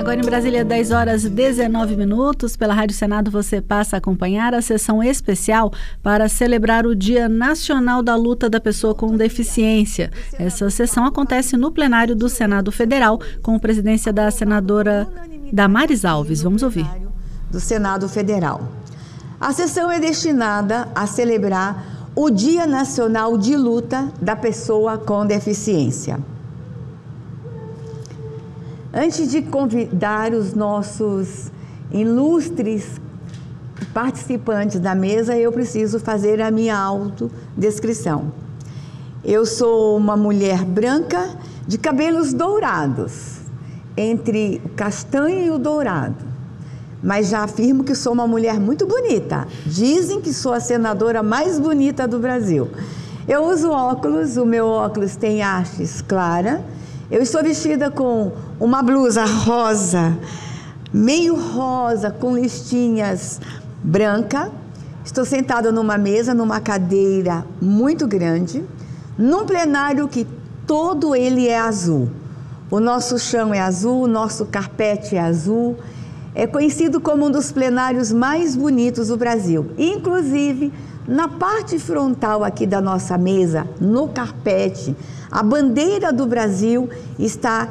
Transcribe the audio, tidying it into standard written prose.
Agora em Brasília, 10 horas e 19 minutos. Pela Rádio Senado você passa a acompanhar a sessão especial para celebrar o Dia Nacional da Luta da Pessoa com Deficiência. Essa sessão acontece no plenário do Senado Federal, com a presidência da senadora Damares Alves. Vamos ouvir. Do Senado Federal. A sessão é destinada a celebrar o Dia Nacional de Luta da Pessoa com Deficiência. Antes de convidar os nossos ilustres participantes da mesa, eu preciso fazer a minha autodescrição. Eu sou uma mulher branca de cabelos dourados, entre o castanho e o dourado. Mas já afirmo que sou uma mulher muito bonita. Dizem que sou a senadora mais bonita do Brasil. Eu uso óculos, o meu óculos tem hastes clara. Eu estou vestida com uma blusa rosa, meio rosa, com listinhas branca. Estou sentada numa mesa, numa cadeira muito grande, num plenário que todo ele é azul. O nosso chão é azul, o nosso carpete é azul. É conhecido como um dos plenários mais bonitos do Brasil. Inclusive, na parte frontal aqui da nossa mesa, no carpete, a bandeira do Brasil está